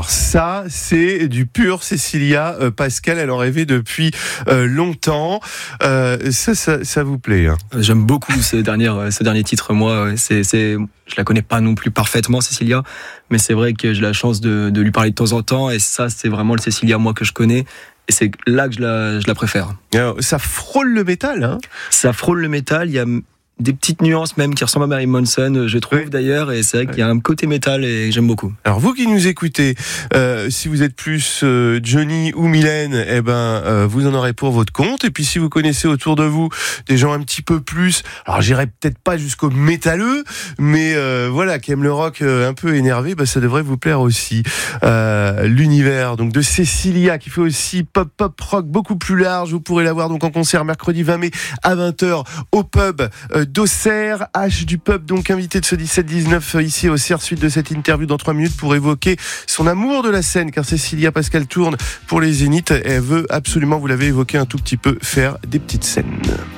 Alors ça, c'est du pur Cécilia Pascal. Elle en rêvait depuis longtemps. Ça vous plaît, hein? J'aime beaucoup ce dernier titre. Moi, je la connais pas non plus parfaitement, Cécilia, mais c'est vrai que j'ai la chance de lui parler de temps en temps. Et ça, c'est vraiment le Cécilia moi que je connais. Et c'est là que je la préfère. Alors, ça frôle le métal, hein? Ça frôle le métal. Il y a des petites nuances même qui ressemblent à Marilyn Manson, je trouve d'ailleurs, et c'est vrai qu'il y a un côté métal et j'aime beaucoup. Alors vous qui nous écoutez, si vous êtes plus Johnny ou Mylène, vous en aurez pour votre compte. Et puis si vous connaissez autour de vous des gens un petit peu plus, alors j'irai peut-être pas jusqu'au métalleux, mais voilà, qui aiment le rock un peu énervé, ça devrait vous plaire aussi. L'univers donc de Cécilia, qui fait aussi pop rock beaucoup plus large. Vous pourrez la voir donc en concert mercredi 20 mai à 20h au pub d'Auxerre. H du pub, donc invité de ce 17-19 ici au Auxerre, suite de cette interview dans 3 minutes pour évoquer son amour de la scène, car Cécilia Pascal tourne pour les Zéniths et elle veut absolument, vous l'avez évoqué un tout petit peu, faire des petites scènes.